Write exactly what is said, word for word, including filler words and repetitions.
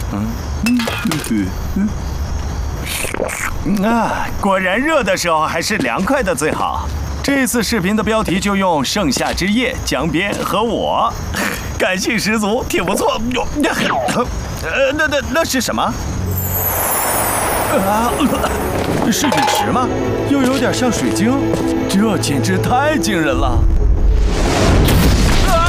嗯嗯嗯啊，果然热的时候还是凉快的最好。这次视频的标题就用“盛夏之夜”、江边和我，感性十足，挺不错。呃，那那那是什么？啊，是陨石吗？又有点像水晶，这简直太惊人了。